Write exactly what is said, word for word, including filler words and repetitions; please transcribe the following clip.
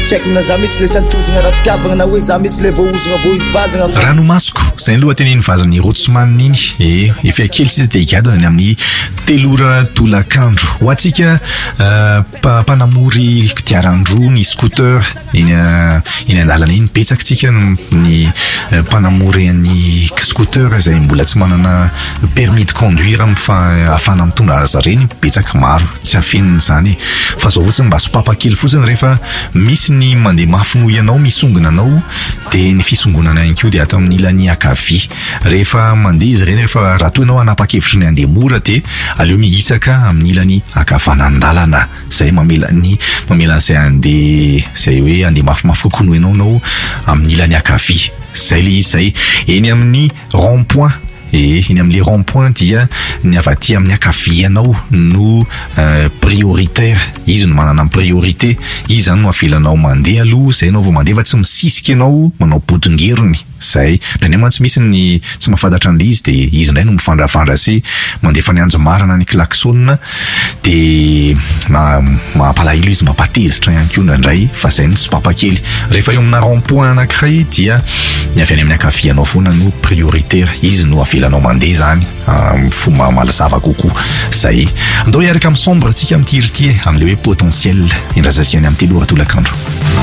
Check na za misy le santozana rapitiavagna na hoe za misy le voaozagna vohitivazagna ranomasoko zay aloha teneny vazany Rotsman iny e efa kely sy te gadona ny amin'ny telora tolakandro ho atsika mpanamory kodiarandroa ny scooter eny eny andalana iny betsaka tsika ny mpanamory ny scooter zay mbola tsy manana permis de conduire afana mitondra azy reny betsaka maro tsy afeniny zany fa zao fotsiny mba sopapa kely fotsiny rehefa misy ny mandeha mafino ianao misongona anao de ny fisongonana ihany koa dia atao amin'ny ilany akavia rehefa mandeha izy reny rehefa raha toa ianao anapa-kevitry ny andeha mora de aleo mihisaka amin'ny ilany akavanandalana zay mamela ny mamela zay andeha zay hoe andeha mafimafy kokoa no ianao nao amin'ny ilany akavia zay le izy zay eny amin'ny rond point e eny amin'le rond point dia ny avaty amin'ny akavianao no prioritaire izy no manana priorité izy zany no afilanao mandeha aloha zay anao vao mandeha fa tsy misisika ianao manao potingerony zay ndraindray mantsy misy ny tsy mahafantatra an'le izy de izy ndray no mifandravandra sy mandefa ny anjo marana ny klaxon de mampalahelo izy mampatezitra ihany koa ndraindray fa zay ny sopapakely rehefa eo amina rond point anankiray dia ny avy any amin'ny akavianao foana no prioritaire izy no afilanao mandeha zany fomba malazava kokoa zay andao iaraka amin'ny sombre tsika amin'ny tirity amin'le hoe potentiel indrazasiany amin'ny telora tolakandro